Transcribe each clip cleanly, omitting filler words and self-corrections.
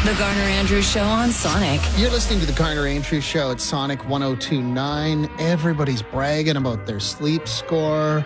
The Garner Andrews Show on Sonic. You're listening to the Garner Andrews Show at Sonic 102.9. Everybody's bragging about their sleep score.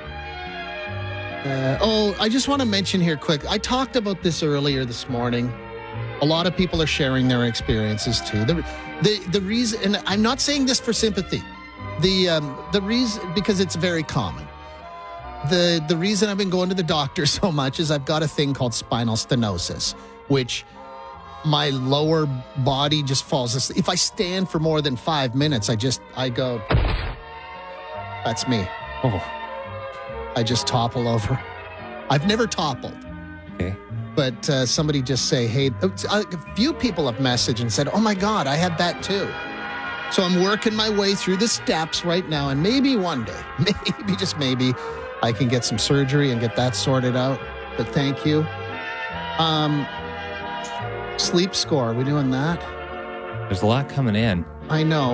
I just want to mention here quick. I talked about this earlier this morning. A lot of people are sharing their experiences too. The reason, and I'm not saying this for sympathy. The reason, because it's very common. The reason I've been going to the doctor so much is I've got a thing called spinal stenosis, which my lower body just falls asleep. If I stand for more than 5 minutes, I go, that's me. Oh. I just topple over. I've never toppled. Okay. But somebody just say, hey, a few people have messaged and said, oh my God, I had that too. So I'm working my way through the steps right now. And maybe one day, maybe, just maybe, I can get some surgery and get that sorted out. But thank you. Sleep score, are we doing that? There's a lot coming in. I know.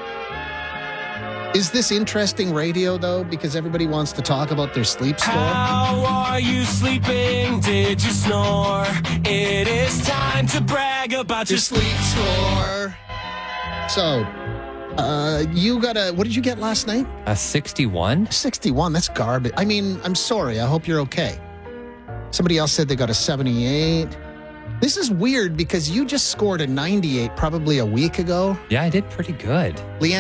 Is this interesting radio, though? Because everybody wants to talk about their sleep score. How are you sleeping? Did you snore? It is time to brag about your sleep score. So, what did you get last night? A 61? 61, that's garbage. I mean, I'm sorry. I hope you're okay. Somebody else said they got a 78. This is weird because you just scored a 98 probably a week ago. Yeah, I did pretty good. Leanne